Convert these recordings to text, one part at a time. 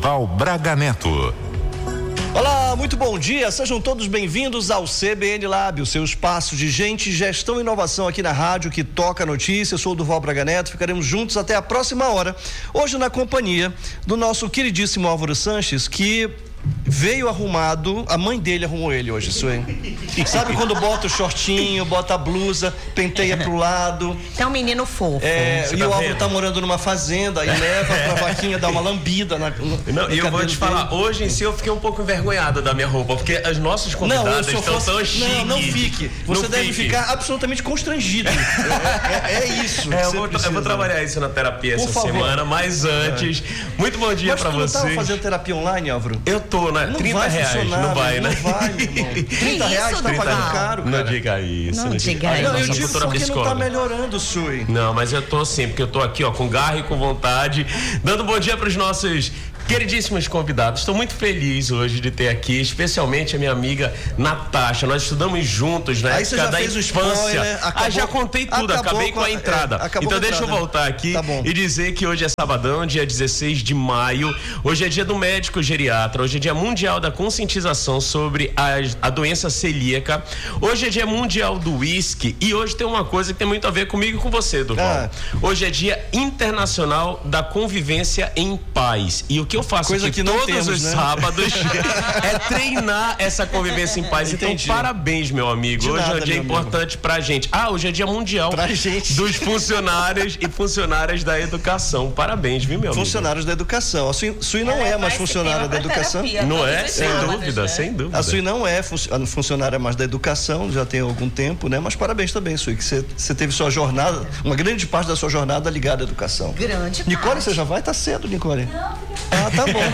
Durval Braga Neto. Olá, muito bom dia, sejam todos bem-vindos ao CBN Lab, o seu espaço de gente, gestão e inovação aqui na rádio que toca a notícia. Eu sou o Durval Braga Neto, ficaremos juntos até a próxima hora, hoje na companhia do nosso queridíssimo Álvaro Sanches, que veio arrumado, a mãe dele arrumou ele hoje, isso aí. Sabe quando bota o shortinho, bota a blusa, penteia pro lado. É um menino fofo. E o Álvaro tá morando numa fazenda, aí leva pra vaquinha dar uma lambida E eu vou te falar, hoje em si eu fiquei um pouco envergonhado da minha roupa, porque as nossas convidadas estão tão chiques. Não fique. Você deve ficar absolutamente constrangido. É isso. Eu vou trabalhar isso na terapia essa semana, mas antes, muito bom dia pra vocês. Você não tava fazendo terapia online, Álvaro? Eu tô, né? Não 30 vai reais, não vai, né? Não vai, meu irmão. 30 reais tá pagando caro, cara. Não diga isso. Não diga isso. Não, eu digo porque psicóloga. não tá melhorando, Sui. Não, mas eu tô sim, porque eu tô aqui, ó, com garra e com vontade, dando bom dia pros nossos queridíssimos convidados. Estou muito feliz hoje de ter aqui, especialmente a minha amiga Natasha. Nós estudamos juntos na época da infância. Já contei tudo, acabei com a entrada. Então deixa eu voltar aqui e dizer que hoje é sabadão, dia 16 de maio. Hoje é dia do médico geriatra. Hoje é dia mundial da conscientização sobre a doença celíaca. Hoje é dia mundial do uísque. E hoje tem uma coisa que tem muito a ver comigo e com você, Durval. Hoje é dia internacional da convivência em paz. E o que eu faço aqui todos os sábados é treinar essa convivência em paz. Então, parabéns, meu amigo. Hoje é um dia importante pra gente. Hoje é dia mundial dos funcionários e funcionárias da educação. Parabéns, viu, meu amigo? Funcionários da educação. A Sui não é mais funcionária da educação. Não é? Sem dúvida, sem dúvida. A Sui não é funcionária mais da educação, já tem algum tempo, né? Mas parabéns também, Sui, que você teve sua jornada, uma grande parte da sua jornada ligada à educação. Grande parte. Nicole, você já vai? Tá cedo, Nicole. Não, tá bom.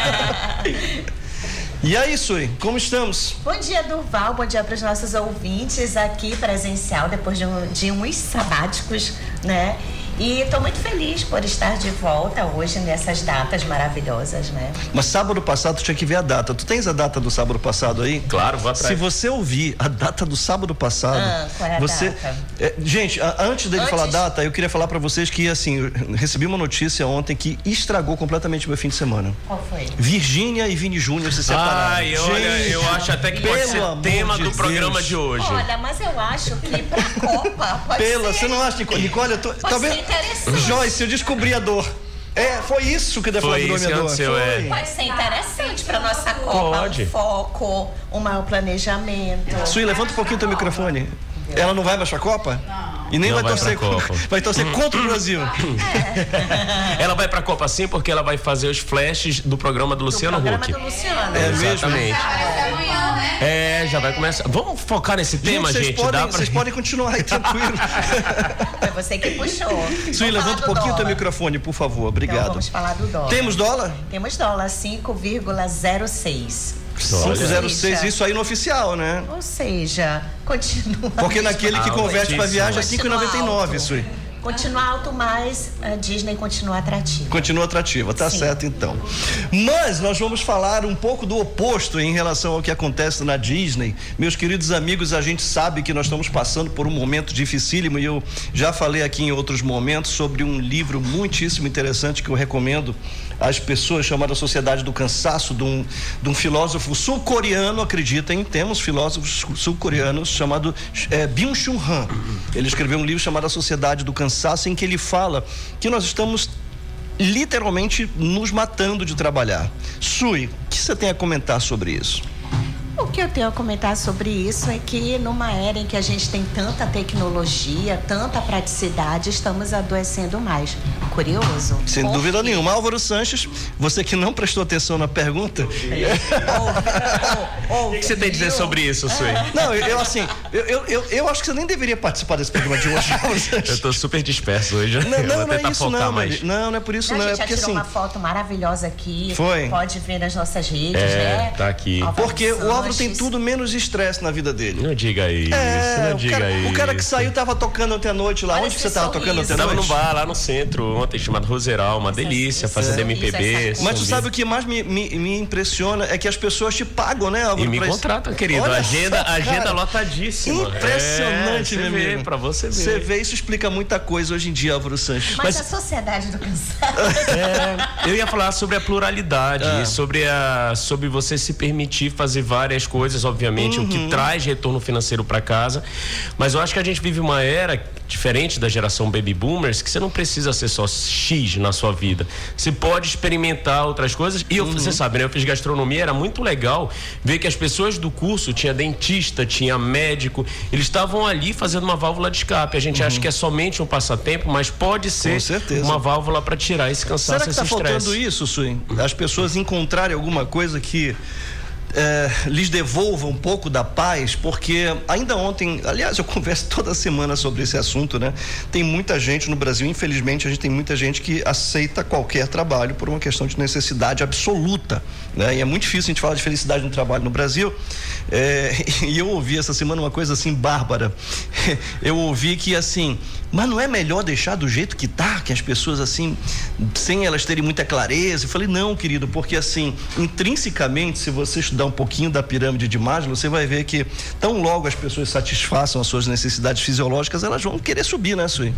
E aí, Sui, como estamos? Bom dia, Durval, bom dia para os nossos ouvintes aqui presencial, depois de uns sabáticos, né? E estou muito feliz por estar de volta hoje nessas datas maravilhosas, né? Mas sábado passado tu tinha que ver a data. Tu tens a data do sábado passado aí? Claro, vou atrás. Se você ouvir a data do sábado passado, qual é a data? Gente, antes dele falar a data, eu queria falar para vocês que, assim, eu recebi uma notícia ontem que estragou completamente o meu fim de semana. Qual foi? Virgínia e Vini Júnior se separaram. Olha, eu acho até que pode ser tema do programa de hoje. Olha, mas eu acho que pra Copa pode ser... Você não acha, Nicole? Eu tô... Interessante. Joyce, eu descobri a dor. Foi isso que deflagrou a minha dor. Pode ser interessante para nossa Copa. Pode. Um foco, um maior planejamento. Sui, levanta um pouquinho teu microfone. Ela não vai mais pra Copa? Não. E nem vai torcer contra o Brasil. Ela vai pra Copa sim, porque ela vai fazer os flashes do programa do Luciano Huck. Exatamente. Amanhã, né? Já vai começar. Vamos focar nesse tema, gente? Vocês podem continuar aí tranquilo. Foi você que puxou. Sui, levanta um pouquinho o teu microfone, por favor. Obrigado. Então vamos falar do dólar. Temos dólar? Temos dólar, 5,06. 5,06, isso aí no oficial, né? Ou seja, continua. Porque naquele que converte para viagem é 5,99, Sui. Continua alto, mas a Disney continua atrativa. Continua atrativa, tá certo então. Mas nós vamos falar um pouco do oposto em relação ao que acontece na Disney. Meus queridos amigos, a gente sabe que nós estamos passando por um momento dificílimo e eu já falei aqui em outros momentos sobre um livro muitíssimo interessante que eu recomendo às pessoas, chamado A Sociedade do Cansaço, de um filósofo sul-coreano, acreditem, temos filósofos sul-coreanos, chamado Byung-Chul Han. Ele escreveu um livro chamado A Sociedade do Cansaço, em que ele fala que nós estamos literalmente nos matando de trabalhar. Sui, o que você tem a comentar sobre isso? O que eu tenho a comentar sobre isso é que numa era em que a gente tem tanta tecnologia, tanta praticidade, estamos adoecendo mais. Curioso? Sem dúvida nenhuma. Álvaro Sanches, você que não prestou atenção na pergunta. O que você tem a dizer sobre isso, Sui? Não, eu acho que você nem deveria participar desse programa de hoje, Álvaro Sanches. Eu tô super disperso hoje. Não é isso não, não é por isso não. A gente já tirou uma foto maravilhosa aqui. Foi. Pode ver nas nossas redes, né? Tá aqui. Porque o Álvaro tem tudo menos estresse na vida dele. Não diga isso, não diga isso. O cara que saiu tava tocando ontem à noite lá. Onde você tava tocando ontem à noite? Tava no bar, lá no centro, ontem, chamado Roseral, uma delícia, fazendo MPB. Mas tu sabe o que mais me impressiona é que as pessoas te pagam, né, Álvaro? E me contratam, querido. Agenda lotadíssima. Impressionante, meu amigo. Pra você ver. Você vê, isso explica muita coisa hoje em dia, Álvaro Sanches. Mas a sociedade do cansaço. Eu ia falar sobre a pluralidade, sobre você se permitir fazer várias coisas, obviamente, o que traz retorno financeiro para casa. Mas eu acho que a gente vive uma era diferente da geração Baby Boomers, que você não precisa ser só X na sua vida. Você pode experimentar outras coisas. E você sabe, né? Eu fiz gastronomia, era muito legal ver que as pessoas do curso, tinha dentista, tinha médico, eles estavam ali fazendo uma válvula de escape. A gente acha que é somente um passatempo, mas pode ser uma válvula para tirar esse cansaço, será que esse está faltando isso, Suí? As pessoas encontrarem alguma coisa que lhes devolva um pouco da paz, porque ainda ontem, aliás, eu converso toda semana sobre esse assunto, né? Tem muita gente no Brasil, infelizmente, a gente tem muita gente que aceita qualquer trabalho por uma questão de necessidade absoluta, né? E é muito difícil a gente falar de felicidade no trabalho no Brasil. E eu ouvi essa semana uma coisa assim, bárbara. Eu ouvi que assim, mas não é melhor deixar do jeito que tá, que as pessoas assim, sem elas terem muita clareza? Eu falei, não, querido, porque assim, intrinsecamente, se você estudar um pouquinho da pirâmide de Maslow, você vai ver que tão logo as pessoas satisfaçam as suas necessidades fisiológicas, elas vão querer subir, né, Suí?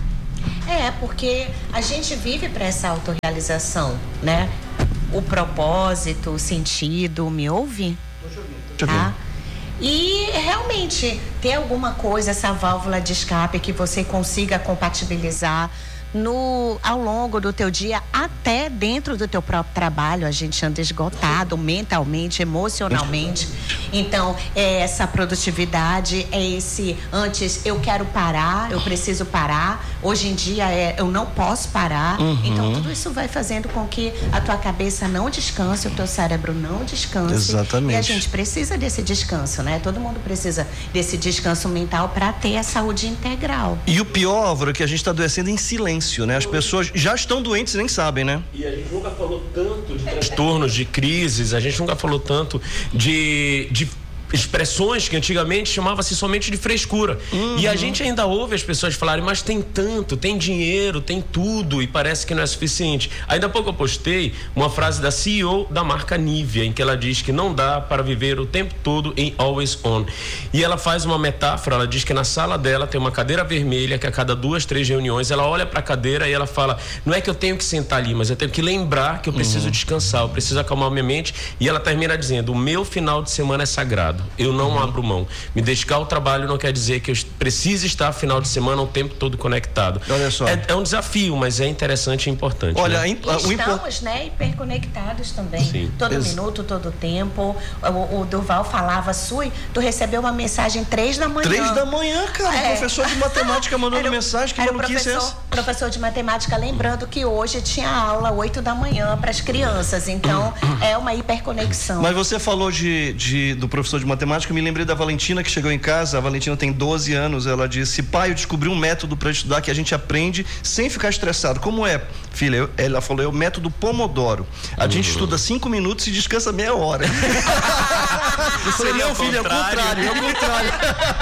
Porque a gente vive para essa autorrealização, né? O propósito, o sentido, me ouve? Tô te ouvindo. E realmente ter alguma coisa, essa válvula de escape que você consiga compatibilizar ao longo do teu dia, até dentro do teu próprio trabalho. A gente anda esgotado mentalmente, emocionalmente. Então, essa produtividade, antes eu quero parar, eu preciso parar. Hoje em dia eu não posso parar. Então, tudo isso vai fazendo com que a tua cabeça não descanse, o teu cérebro não descanse. Exatamente. E a gente precisa desse descanso, né? Todo mundo precisa desse descanso mental para ter a saúde integral. E o pior, Álvaro, é que a gente está adoecendo em silêncio, né? As pessoas já estão doentes e nem sabem, né? E a gente nunca falou tanto de transtornos, de crises, a gente nunca falou tanto de expressões que antigamente chamava-se somente de frescura. E a gente ainda ouve as pessoas falarem, mas tem tanto, tem dinheiro, tem tudo, e parece que não é suficiente. Ainda há pouco eu postei uma frase da CEO da marca Nivea, em que ela diz que não dá para viver o tempo todo em always on. E ela faz uma metáfora, ela diz que na sala dela tem uma cadeira vermelha, que a cada 2, 3 reuniões ela olha para a cadeira e ela fala, não é que eu tenho que sentar ali, mas eu tenho que lembrar que eu preciso descansar, eu preciso acalmar minha mente. E ela termina dizendo, o meu final de semana é sagrado. Eu não abro mão. Me dedicar ao trabalho não quer dizer que eu precise estar final de semana o tempo todo conectado. Olha só. É um desafio, mas é interessante e importante. Olha, né? Estamos, hiperconectados também. Sim. Todo minuto, todo tempo. O Durval falava, Sui, tu recebeu uma mensagem 3 da manhã. 3 da manhã, cara. O professor de matemática mandando mensagem. Que maluquice é essa? Professor de matemática lembrando que hoje tinha aula 8 da manhã para as crianças. Então, é uma hiperconexão. Mas você falou do professor de matemática, eu me lembrei da Valentina, que chegou em casa. A Valentina tem 12 anos. Ela disse, pai, eu descobri um método para estudar que a gente aprende sem ficar estressado. Como é, filha? Ela falou, é o método Pomodoro. A gente estuda 5 minutos e descansa meia hora. Eu falei, não, filha, é o contrário.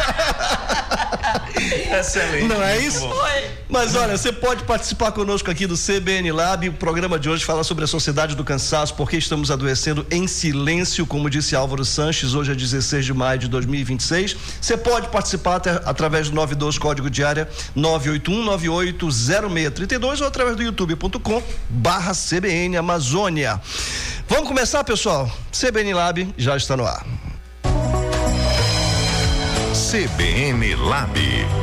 Excelente. Não é isso? Mas olha, você pode participar conosco aqui do CBN Lab. O programa de hoje fala sobre a sociedade do cansaço, porque estamos adoecendo em silêncio, como disse Álvaro Sanches. Hoje é 16 de maio de 2026. Você pode participar através do 92 código de área 981980632 ou através do youtube.com/CBN Amazônia. Vamos começar, pessoal? CBN Lab já está no ar. CBN Lab.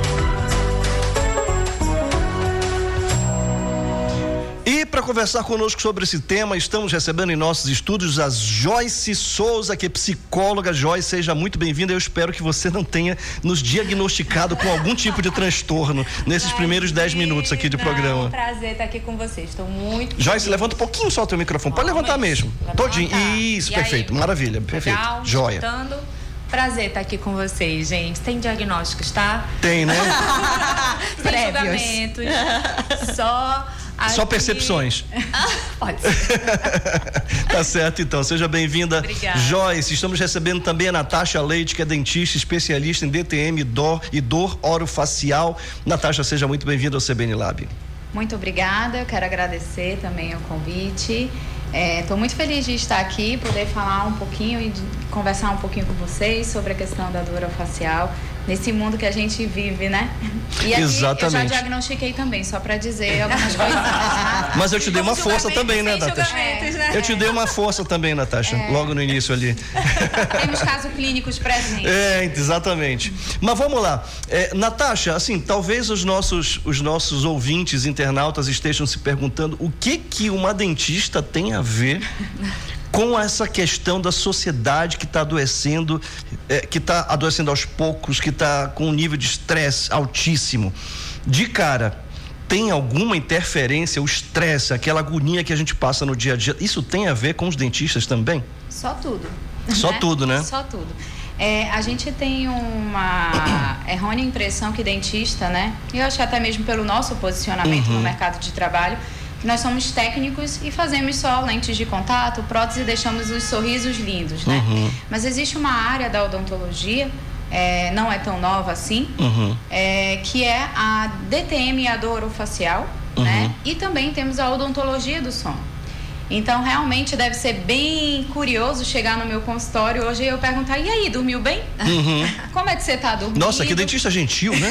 E para conversar conosco sobre esse tema, estamos recebendo em nossos estúdios a Joyce Souza, que é psicóloga. Joyce, seja muito bem-vinda. Eu espero que você não tenha nos diagnosticado com algum tipo de transtorno nesses primeiros 10 minutos aqui de programa. É um prazer estar aqui com vocês. Estou muito Joyce, feliz. levanta um pouquinho só o teu microfone. Pode levantar mesmo. Todinho. Isso, E perfeito. aí? Maravilha. Perfeito. Legal? Joia. Escutando? Prazer estar aqui com vocês, gente. Tem diagnósticos, tá? Tem, né? Sem Prévios. julgamentos. Só percepções. Pode ser. Tá certo, então. Seja bem-vinda, Obrigada. Joyce. Estamos recebendo também a Natasha Leite, que é dentista, especialista em DTM e dor orofacial. Natasha, seja muito bem-vinda ao CBN Lab. Muito obrigada. Eu quero agradecer também o convite. Estou muito feliz de estar aqui, poder falar um pouquinho e conversar um pouquinho com vocês sobre a questão da dor orofacial, nesse mundo que a gente vive, né? E aqui Exatamente. eu já diagnostiquei também, só para dizer algumas coisas. Mas eu te dei uma força também, né, Natasha? Né? Eu te dei uma força também, Natasha, logo no início ali. Temos casos clínicos presentes. Exatamente. Mas vamos lá. Natasha, assim, talvez os nossos ouvintes, internautas estejam se perguntando o que uma dentista tem a ver com essa questão da sociedade que está adoecendo, aos poucos, que está com um nível de estresse altíssimo. De cara, tem alguma interferência, o estresse, aquela agonia que a gente passa no dia a dia, isso tem a ver com os dentistas também? Só tudo. Só tudo, né? Só tudo. A gente tem uma errônea impressão que dentista, né? E eu acho que até mesmo pelo nosso posicionamento no mercado de trabalho, que nós somos técnicos e fazemos só lentes de contato, prótese e deixamos os sorrisos lindos, né? Mas existe uma área da odontologia, não é tão nova assim, que é a DTM, a dor orofacial, né? E também temos a odontologia do sono. Então, realmente, deve ser bem curioso chegar no meu consultório hoje e eu perguntar, e aí, dormiu bem? Como é que você está dormindo? Nossa, que dentista gentil, né?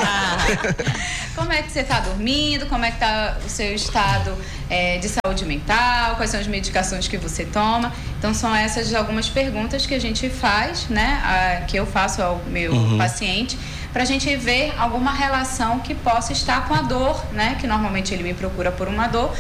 Como é que você está dormindo? Como é que está o seu estado de saúde mental? Quais são as medicações que você toma? Então, são essas algumas perguntas que a gente faz, né? Que eu faço ao meu paciente, para a gente ver alguma relação que possa estar com a dor, né? Que normalmente ele me procura por uma dor,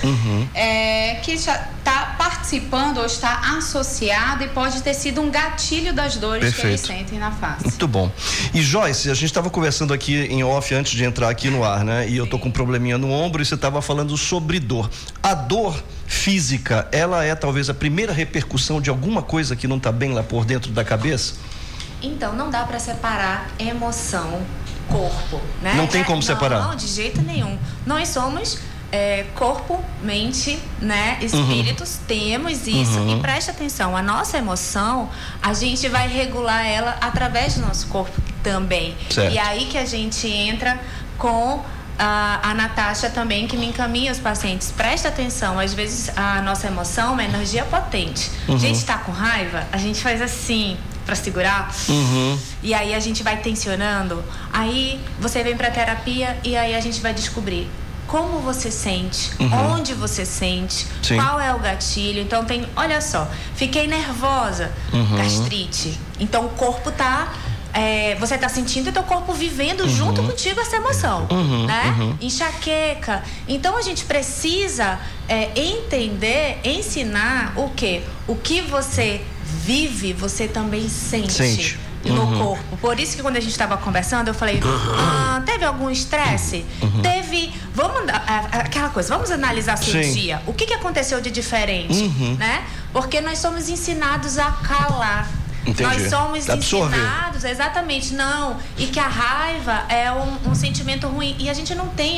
que já está participando ou está associado e pode ter sido um gatilho das dores que eles sentem na face. Muito bom. E Joyce, a gente estava conversando aqui em off antes de entrar aqui no ar, né? E eu tô com um probleminha no ombro e você estava falando sobre dor. A dor física, ela é talvez a primeira repercussão de alguma coisa que não está bem lá por dentro da cabeça? Então, não dá para separar emoção, corpo, né? Não tem como separar? Não, de jeito nenhum. Nós somos corpo, mente, né? Espíritos, temos isso. E preste atenção, a nossa emoção, a gente vai regular ela através do nosso corpo também. Certo. E aí que a gente entra com a Natasha também, que me encaminha os pacientes. Presta atenção, às vezes a nossa emoção é uma energia potente. A gente tá com raiva, a gente faz assim para segurar, e aí a gente vai tensionando. Aí você vem para terapia e aí a gente vai descobrir como você sente, onde você sente, qual é o gatilho. Então olha só, fiquei nervosa, gastrite. Então o corpo tá você está sentindo o teu corpo vivendo junto contigo essa emoção, né? Enxaqueca. Então a gente precisa entender, ensinar o quê? O que você vive, você também sente. No corpo. Por isso que quando a gente estava conversando, eu falei, teve algum estresse? Teve, aquela coisa, vamos analisar seu dia. O que aconteceu de diferente, né? Porque nós somos ensinados a calar. Entendi. Nós somos ensinados, exatamente, não. E que a raiva é um sentimento ruim. E a gente não tem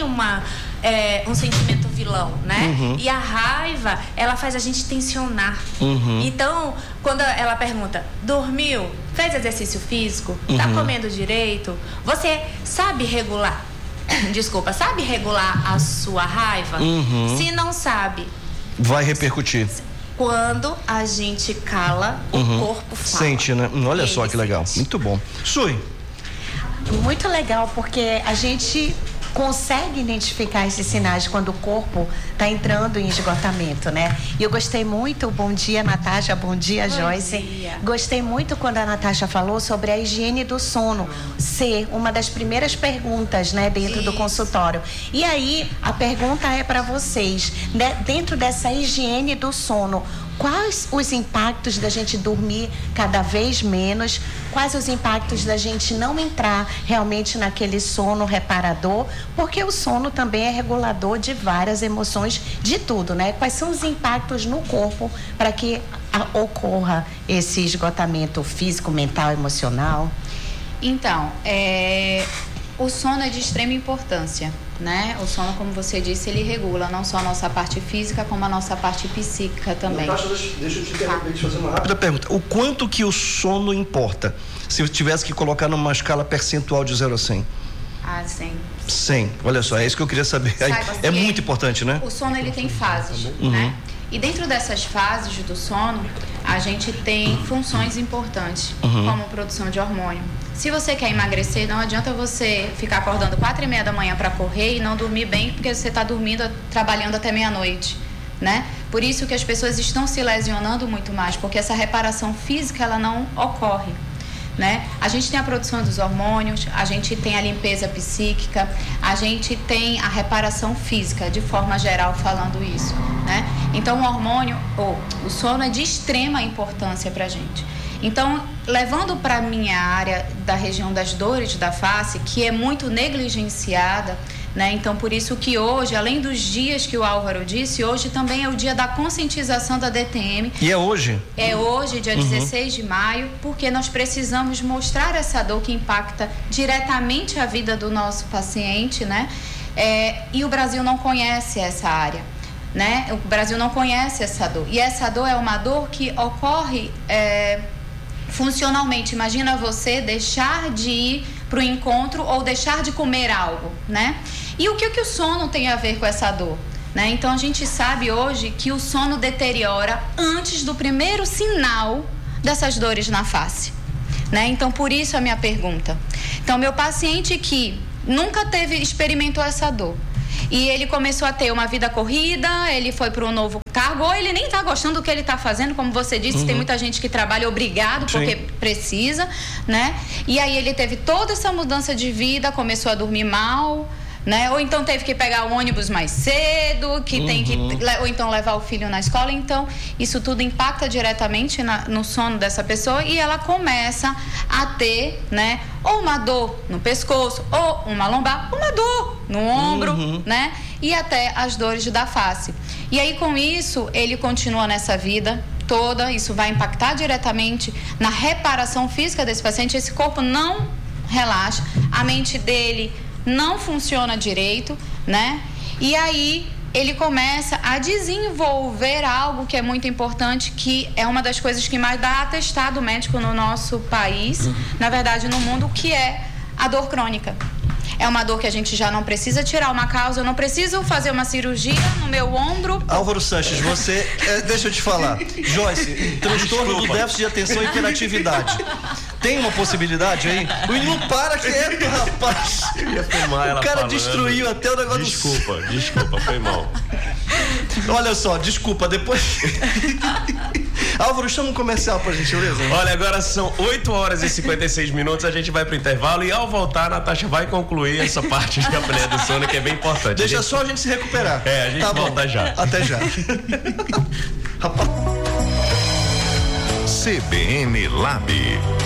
um sentimento vilão, né? E a raiva, ela faz a gente tensionar. Então, quando ela pergunta, dormiu? Fez exercício físico? Tá comendo direito? Você sabe regular? Desculpa, sabe regular a sua raiva? Se não sabe, vai repercutir. Quando a gente cala, o corpo fala. Sente, né? Olha só que legal. Muito bom. Sui. Muito legal, porque a gente consegue identificar esses sinais quando o corpo está entrando em esgotamento, né? E eu gostei muito, bom dia, Natasha, bom dia, Joyce. Dia. Gostei muito quando a Natasha falou sobre a higiene do sono ser uma das primeiras perguntas, né, dentro do consultório. E aí, a pergunta é para vocês, né, dentro dessa higiene do sono, quais os impactos da gente dormir cada vez menos? Quais os impactos da gente não entrar realmente naquele sono reparador? Porque o sono também é regulador de várias emoções, de tudo, né? Quais são os impactos no corpo para que ocorra esse esgotamento físico, mental, emocional? Então, o sono é de extrema importância, né? O sono, como você disse, ele regula não só a nossa parte física, como a nossa parte psíquica também. Natasha, deixa eu te interromper, deixa eu fazer uma rápida pergunta. O quanto que o sono importa? Se eu tivesse que colocar numa escala percentual de 0 a 100? 100. 100, olha só, é isso que eu queria saber. É muito importante, né? O sono, ele tem fases, né? E dentro dessas fases do sono, a gente tem funções importantes, como produção de hormônio. Se você quer emagrecer, não adianta você ficar acordando 4h30 da manhã para correr e não dormir bem, porque você está dormindo, trabalhando até meia-noite, né? Por isso que as pessoas estão se lesionando muito mais, porque essa reparação física, ela não ocorre, né? A gente tem a produção dos hormônios, a gente tem a limpeza psíquica, a gente tem a reparação física, de forma geral falando isso, né? Então o sono é de extrema importância pra gente. Então, levando para a minha área da região das dores da face, que é muito negligenciada, né? Então, por isso que hoje, além dos dias que o Álvaro disse, hoje também é o dia da conscientização da DTM. E é hoje? É hoje, dia 16 de maio, porque nós precisamos mostrar essa dor que impacta diretamente a vida do nosso paciente, né? E o Brasil não conhece essa área, né? O Brasil não conhece essa dor. E essa dor é uma dor que ocorre funcionalmente. Imagina você deixar de ir para o encontro ou deixar de comer algo, né? E o que o sono tem a ver com essa dor, né? Então a gente sabe hoje que o sono deteriora antes do primeiro sinal dessas dores na face, né? Então por isso a minha pergunta. Então meu paciente que nunca experimentou essa dor e ele começou a ter uma vida corrida, ele foi para um novo cargo, ou ele nem está gostando do que ele está fazendo, como você disse, tem muita gente que trabalha obrigado porque precisa, né? E aí ele teve toda essa mudança de vida, começou a dormir mal, né? Ou então teve que pegar o ônibus mais cedo, ou então levar o filho na escola. Então isso tudo impacta diretamente no sono dessa pessoa e ela começa a ter, né, ou uma dor no pescoço, ou uma lombar, uma dor no ombro, né? E até as dores da face. E aí com isso ele continua nessa vida toda, isso vai impactar diretamente na reparação física desse paciente. Esse corpo não relaxa, a mente dele não funciona direito, né? E aí ele começa a desenvolver algo que é muito importante, que é uma das coisas que mais dá atestado médico no nosso país, na verdade no mundo, que é a dor crônica. É uma dor que a gente já não precisa tirar uma causa, eu não preciso fazer uma cirurgia no meu ombro. Álvaro Sanches, você, deixa eu te falar, Joyce, transtorno do déficit de atenção e hiperatividade. Tem uma possibilidade aí? O menino para quieto, rapaz. Ia filmar ela o cara falando. Destruiu até o negócio. Desculpa, foi mal. Olha só, desculpa, depois... Álvaro, chama um comercial pra gentileza. Olha, agora são 8h56, a gente vai pro intervalo e ao voltar a Natasha vai concluir essa parte de apneia do sono que é bem importante. Deixa só a gente se recuperar. A gente volta já. Até já. CBN Lab.